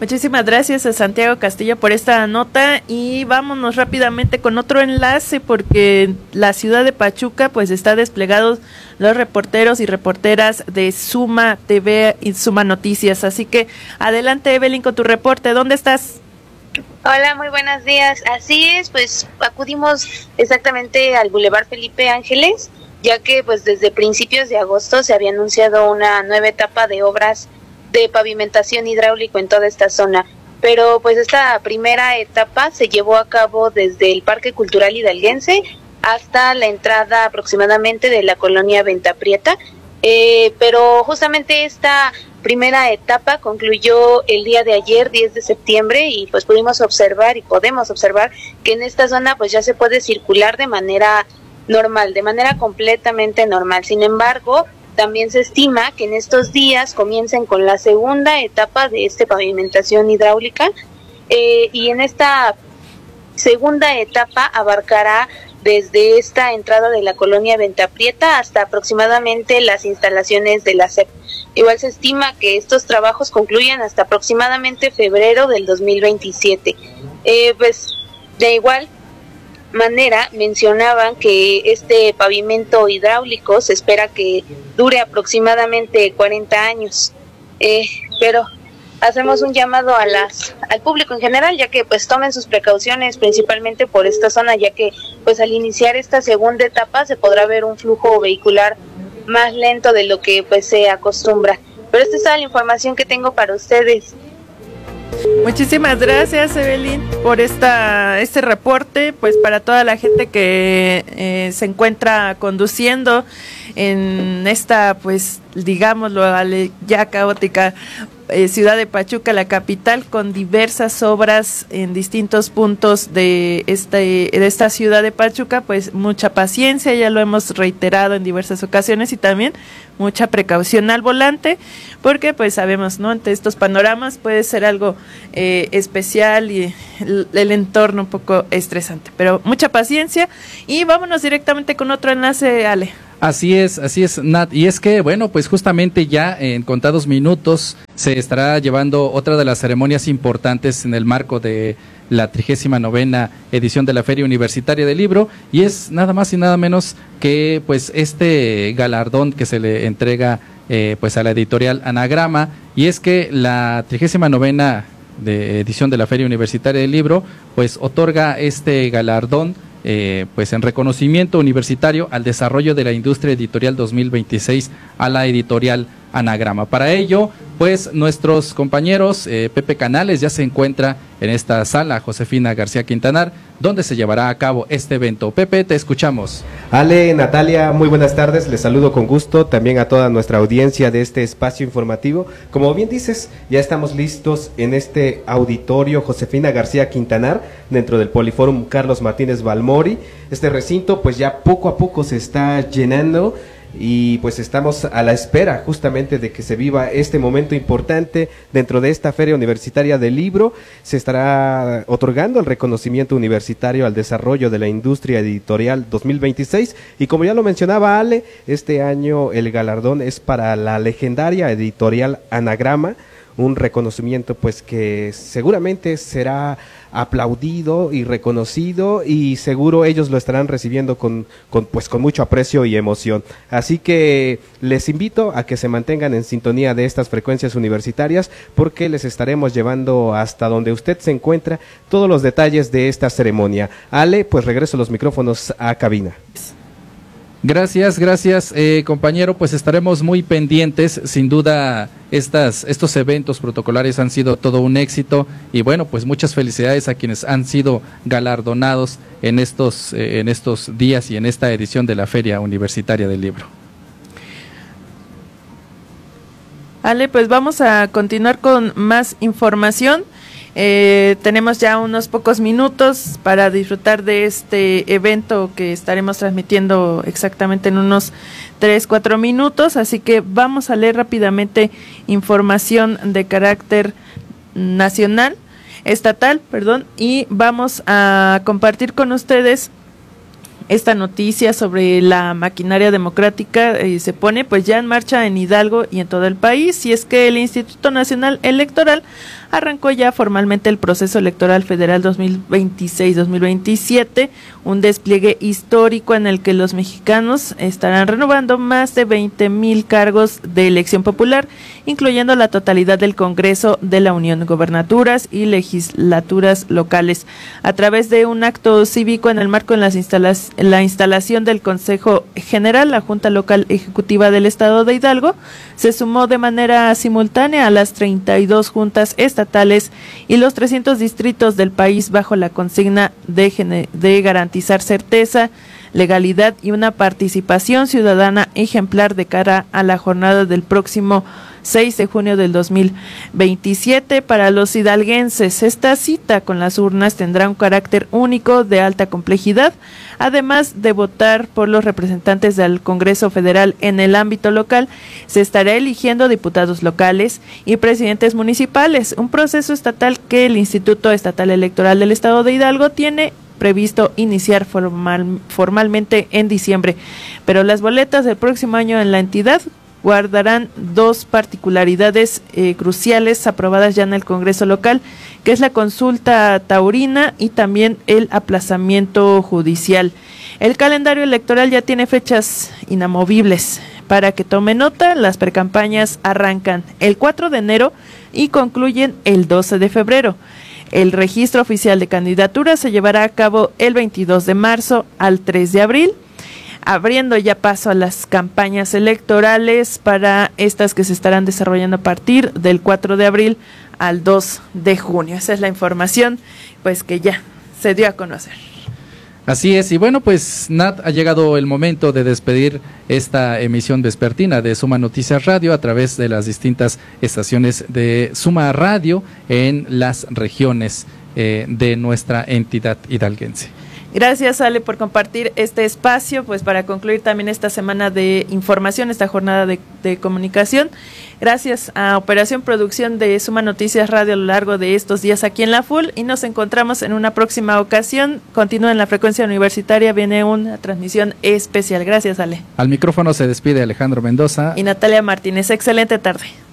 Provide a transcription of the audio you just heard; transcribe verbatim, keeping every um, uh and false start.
Muchísimas gracias a Santiago Castillo por esta nota y vámonos rápidamente con otro enlace porque la ciudad de Pachuca pues está desplegados los reporteros y reporteras de Suma T V y Suma Noticias, así que adelante Evelyn con tu reporte, ¿dónde estás? Hola, muy buenos días, así es, pues acudimos exactamente al Boulevard Felipe Ángeles, ya que pues desde principios de agosto se había anunciado una nueva etapa de obras de pavimentación hidráulico en toda esta zona, pero pues esta primera etapa se llevó a cabo desde el Parque Cultural Hidalguense hasta la entrada aproximadamente de la colonia Venta Prieta, eh, pero justamente esta primera etapa concluyó el día de ayer, diez de septiembre, y pues pudimos observar y podemos observar que en esta zona pues ya se puede circular de manera normal, de manera completamente normal. Sin embargo, también se estima que en estos días comiencen con la segunda etapa de esta pavimentación hidráulica eh, y en esta segunda etapa abarcará desde esta entrada de la colonia Venta Prieta hasta aproximadamente las instalaciones de la S E P. Igual se estima que estos trabajos concluyan hasta aproximadamente febrero del dos mil veintisiete. Eh, pues de igual manera mencionaban que este pavimento hidráulico se espera que dure aproximadamente cuarenta años, eh, pero hacemos un llamado a las al público en general, ya que pues tomen sus precauciones principalmente por esta zona, ya que pues al iniciar esta segunda etapa se podrá ver un flujo vehicular más lento de lo que pues se acostumbra. Pero esta es toda la información que tengo para ustedes. Muchísimas gracias Evelyn por esta este reporte, pues para toda la gente que eh, se encuentra conduciendo en esta pues digámoslo ya caótica eh, ciudad de Pachuca, la capital, con diversas obras en distintos puntos de este de esta ciudad de Pachuca, pues mucha paciencia, ya lo hemos reiterado en diversas ocasiones, y también mucha precaución al volante, porque pues sabemos, ¿no? Ante estos panoramas puede ser algo eh, especial y el, el entorno un poco estresante, pero mucha paciencia y vámonos directamente con otro enlace, Ale. Así es, así es, Nat, y es que, bueno, pues justamente ya en contados minutos se estará llevando otra de las ceremonias importantes en el marco de la trigésima novena edición de la Feria Universitaria del Libro, y es nada más y nada menos que pues este galardón que se le entrega eh, pues a la editorial Anagrama, y es que la trigésima novena de edición de la Feria Universitaria del Libro pues otorga este galardón Eh, pues en reconocimiento universitario al desarrollo de la industria editorial dos mil veintiséis a la editorial Anagrama. Para ello, pues nuestros compañeros eh, Pepe Canales ya se encuentra en esta sala Josefina García Quintanar, donde se llevará a cabo este evento. Pepe, te escuchamos. Ale, Natalia, muy buenas tardes, les saludo con gusto, también a toda nuestra audiencia de este espacio informativo. Como bien dices, ya estamos listos en este auditorio Josefina García Quintanar, dentro del Poliforum Carlos Martínez Balmori. Este recinto pues ya poco a poco se está llenando, y pues estamos a la espera justamente de que se viva este momento importante dentro de esta Feria Universitaria del Libro. Se estará otorgando el reconocimiento universitario al desarrollo de la industria editorial dos mil veintiséis, y como ya lo mencionaba Ale, este año el galardón es para la legendaria editorial Anagrama, un reconocimiento pues que seguramente será aplaudido y reconocido, y seguro ellos lo estarán recibiendo con, con pues con mucho aprecio y emoción. Así que les invito a que se mantengan en sintonía de estas frecuencias universitarias, porque les estaremos llevando hasta donde usted se encuentra todos los detalles de esta ceremonia. Ale, pues regreso los micrófonos a cabina. Gracias, gracias eh, compañero, pues estaremos muy pendientes, sin duda estas, estos eventos protocolares han sido todo un éxito, y bueno, pues muchas felicidades a quienes han sido galardonados en estos, eh, en estos días y en esta edición de la Feria Universitaria del Libro. Ale, pues vamos a continuar con más información. Eh, tenemos ya unos pocos minutos para disfrutar de este evento que estaremos transmitiendo exactamente en unos tres, cuatro minutos, así que vamos a leer rápidamente información de carácter nacional, estatal, perdón, y vamos a compartir con ustedes esta noticia sobre la maquinaria democrática eh, se pone pues ya en marcha en Hidalgo y en todo el país, y es que el Instituto Nacional Electoral arrancó ya formalmente el proceso electoral federal dos mil veintiséis dos mil veintisiete, un despliegue histórico en el que los mexicanos estarán renovando más de veinte mil cargos de elección popular, incluyendo la totalidad del Congreso de la Unión, gobernaturas y legislaturas locales, a través de un acto cívico en el marco de las instalaciones la instalación del Consejo General. La Junta Local Ejecutiva del Estado de Hidalgo se sumó de manera simultánea a las treinta y dos juntas estatales y los trescientos distritos del país bajo la consigna de, de garantizar certeza, legalidad y una participación ciudadana ejemplar de cara a la jornada del próximo seis de junio del dos mil veintisiete. Para los hidalguenses, esta cita con las urnas tendrá un carácter único de alta complejidad, además de votar por los representantes del Congreso Federal en el ámbito local. Se estará eligiendo diputados locales y presidentes municipales, un proceso estatal que el Instituto Estatal Electoral del Estado de Hidalgo tiene previsto iniciar formal, formalmente en diciembre, pero las boletas del próximo año en la entidad guardarán dos particularidades eh, cruciales aprobadas ya en el Congreso local, que es la consulta taurina y también el aplazamiento judicial. El calendario electoral ya tiene fechas inamovibles. Para que tome nota, las precampañas arrancan el cuatro de enero y concluyen el doce de febrero. El registro oficial de candidaturas se llevará a cabo el veintidós de marzo al tres de abril, abriendo ya paso a las campañas electorales para estas que se estarán desarrollando a partir del cuatro de abril al dos de junio. Esa es la información pues que ya se dio a conocer. Así es, y bueno, pues Nat, ha llegado el momento de despedir esta emisión vespertina de Suma Noticias Radio a través de las distintas estaciones de Suma Radio en las regiones eh, de nuestra entidad hidalguense. Gracias, Ale, por compartir este espacio, pues para concluir también esta semana de información, esta jornada de, de comunicación. Gracias a Operación Producción de Suma Noticias Radio a lo largo de estos días aquí en la Full, y nos encontramos en una próxima ocasión. Continúa en la frecuencia universitaria, viene una transmisión especial. Gracias, Ale. Al micrófono se despide Alejandro Mendoza y Natalia Martínez. Excelente tarde.